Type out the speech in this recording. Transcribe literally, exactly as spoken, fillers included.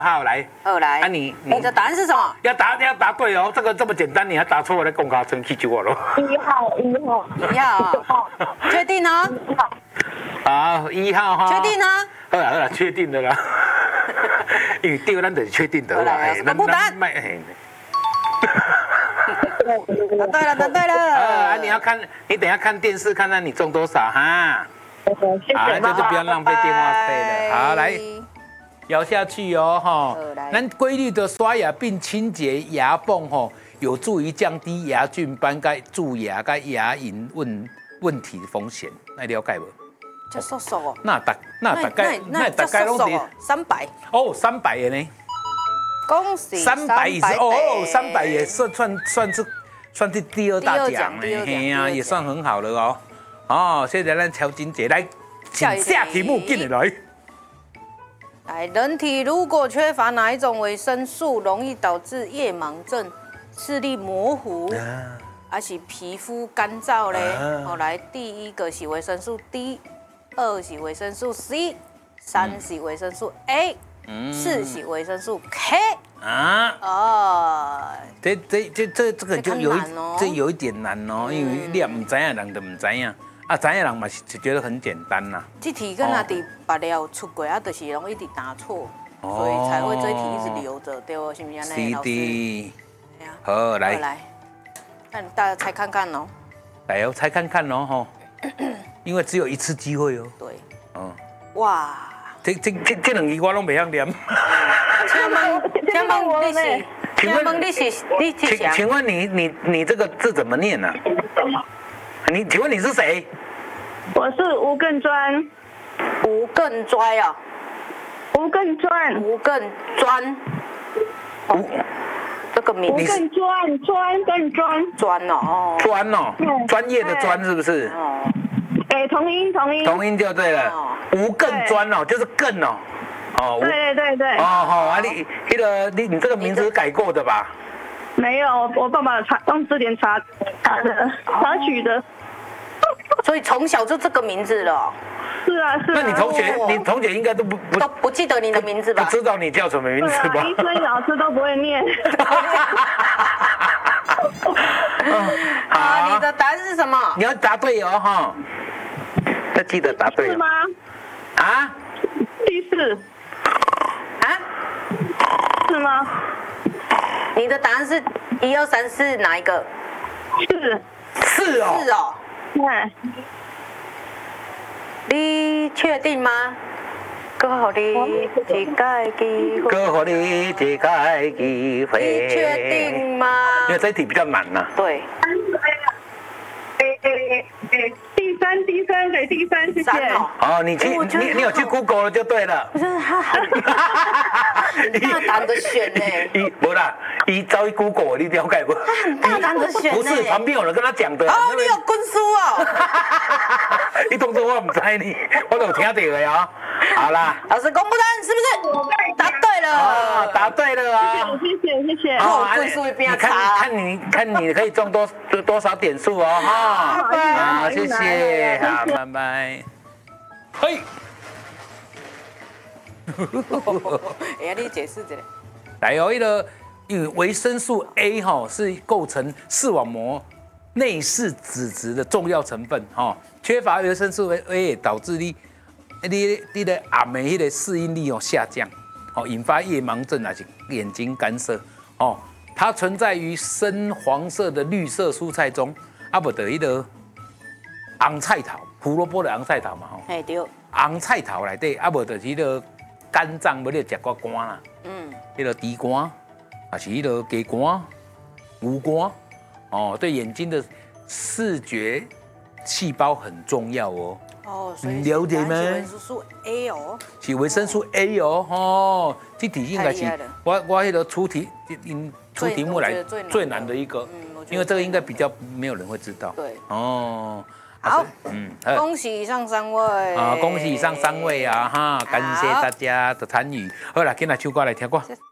好，来， 二来， 啊你你的答案是什么？ 要答要答对哦，这个这么简单，你还答错，我来公卡成去救我喽。 一号，一号， 一号，确定哦？ 一号。 好，一号哈。 确定哦？ 好啦好啦，确定的啦。因为对，咱就是确定的啦。 哎，公布答案。 哎。 答对了，答对了。 啊，你要看，你等一下看电视，看看你中多少哈。 谢谢。 好，这就不要浪费电话费了。好，来。咬下去哦，哈！咱规律的刷牙并清洁牙缝，吼，有助于降低牙菌斑、甲蛀牙、甲牙龈问问题的风险。那了解无？ 叫瘦瘦哦。 那大那大概那大概拢是三百哦，三百的呢？ 恭喜！ 三百也是哦，三百也算算算是算是第二大奖呢，嘿呀，也算很好了哦。哦，现在咱乔金姐来，请下题目进来。 来，人体如果缺乏哪一种维生素，容易导致夜盲症、视力模糊，还是皮肤干燥嘞？好，来，第一个是维生素 D， 二是维生素 C， 三是维生素 A， 四是维生素 K。啊哦， 这这这这这个就有一这有一点难哦，因为你也唔知影，人就唔知影。啊，知影人嘛是觉得很简单呐。 这题跟那题白了出过啊，就是容易一直答错，所以才会这一题一直留着，对不？是不是安尼？老师。 好，来。 来，那大家猜看看哦。 来哦，猜看看哦，吼。因为只有一次机会哦。 对。嗯。哇。 这这这这两个我拢袂晓念。 请问，请问你是？请问你是？你是请请问你你你这个字怎么念呢？你请问你是谁？ 我是吴更专， 吴更专啊， 吴更专， 吴更专，吴这个名字。吴更专，专更专， 专哦， 专哦，专业的专是不是？ 哦，哎，同音同音， 同音就对了。吴更专哦，就是更哦， 哦，对对对。 哦好啊，你那个你你这个名字是改过的吧？ 没有，我爸爸查用字典查查的，查取的。 所以从小就这个名字了。 是啊是啊。 那你同学，你同学应该都不不都不记得你的名字吧？ 不知道你叫什么名字吧？ 医生老师都不会念。 好，你的答案是什么？ 你要答对哦哈，要记得答对。 是吗？ 啊？ 第四。 啊？ 是吗？ 你的答案是一二三四哪一个？ 是。 是哦。 是哦。 对。 你确定吗？哥，给你一个机会。 哥，给你一个机会。 你确定吗？ 因为这一题比较难呐。 对。 诶诶诶，第三第三对第三，谢谢。 哦，你去你你有去 Google 了就对了。 不是他很大胆的选呢。 一不啦，一招一 Google 你了解不？ 他很大胆的选。 不是，旁边有人跟他讲的。 哦，你有滚书哦。 你当作我唔知你，我都有听到的呀。好啦， 老师公布答案是不是？答对了。 哦，答对了啊！ 谢谢谢谢。 哦，滚书一边查。 看你看你可以中多多少点数哦哈。好，谢谢，好，拜拜。嘿。 哎呀，你解释一下。 来哦，那个因为维生素 A 哈是构成视网膜内视脂质的重要成分哈，缺乏维生素 A 导致你你你的眼的迄个适应力哦下降，哦引发夜盲症还是眼睛干涩哦，它存在于深黄色的绿色蔬菜中，啊不得迄个红菜头，胡萝卜的红菜头嘛吼， 嘿对， 红菜头内底啊无就是迄个肝脏要你食个肝啦，嗯，迄个猪肝，还是迄个鸡肝、牛肝，哦，对眼睛的视觉细胞很重要哦。 哦，所以你了解吗？ 是维生素 A 哦， 是维生素 A 哦，哦，这题应该是我我迄个出题因出题目来最难的一个，因为这个应该比较没有人会知道。 对， 哦。 好，嗯，恭喜以上三位啊！恭喜以上三位啊！哈，感谢大家的参与。好啦，今日唱歌来听歌。